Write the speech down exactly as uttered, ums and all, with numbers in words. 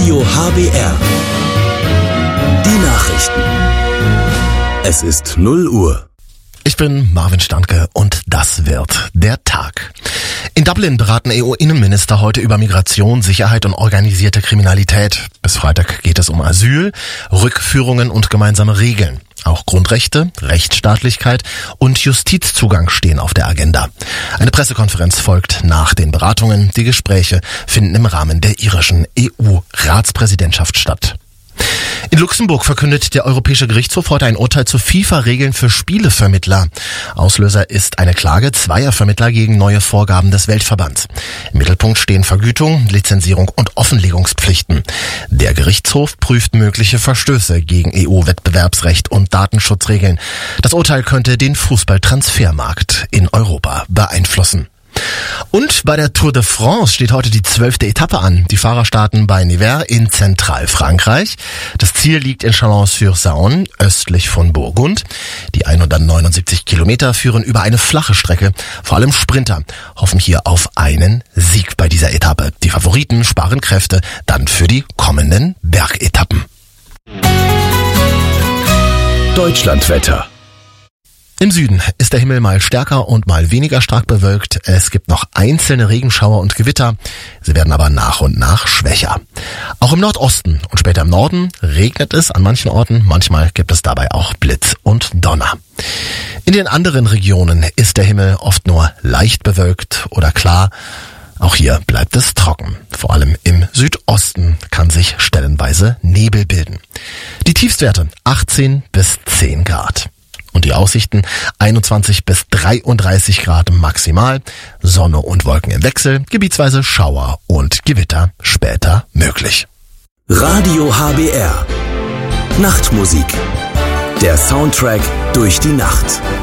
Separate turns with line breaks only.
Radio H B R. Die Nachrichten. Es ist null Uhr.
Ich bin Marvin Standke und das wird der Tag. In Dublin beraten E U-Innenminister heute über Migration, Sicherheit und organisierte Kriminalität. Bis Freitag geht es um Asyl, Rückführungen und gemeinsame Regeln. Auch Grundrechte, Rechtsstaatlichkeit und Justizzugang stehen auf der Agenda. Eine Pressekonferenz folgt nach den Beratungen. Die Gespräche finden im Rahmen der irischen E U-Ratspräsidentschaft statt. In Luxemburg verkündet der Europäische Gerichtshof heute ein Urteil zu FIFA-Regeln für Spielevermittler. Auslöser ist eine Klage zweier Vermittler gegen neue Vorgaben des Weltverbands. Im Mittelpunkt stehen Vergütung, Lizenzierung und Offenlegungspflichten. Der Gerichtshof prüft mögliche Verstöße gegen E U-Wettbewerbsrecht und Datenschutzregeln. Das Urteil könnte den Fußballtransfermarkt in Europa beeinflussen. Und bei der Tour de France steht heute die zwölfte Etappe an. Die Fahrer starten bei Nevers in Zentralfrankreich. Das Ziel liegt in Chalon-sur-Saône, östlich von Burgund. Die hundertneunundsiebzig Kilometer führen über eine flache Strecke. Vor allem Sprinter hoffen hier auf einen Sieg bei dieser Etappe. Die Favoriten sparen Kräfte dann für die kommenden Bergetappen.
Deutschlandwetter.
Im Süden ist der Himmel mal stärker und mal weniger stark bewölkt. Es gibt noch einzelne Regenschauer und Gewitter. Sie werden aber nach und nach schwächer. Auch im Nordosten und später im Norden regnet es an manchen Orten. Manchmal gibt es dabei auch Blitz und Donner. In den anderen Regionen ist der Himmel oft nur leicht bewölkt oder klar. Auch hier bleibt es trocken. Vor allem im Südosten kann sich stellenweise Nebel bilden. Die Tiefstwerte achtzehn bis zehn Grad. Und die Aussichten einundzwanzig bis dreiunddreißig Grad maximal, Sonne und Wolken im Wechsel, gebietsweise Schauer und Gewitter später möglich.
Radio H B R. Nachtmusik. Der Soundtrack durch die Nacht.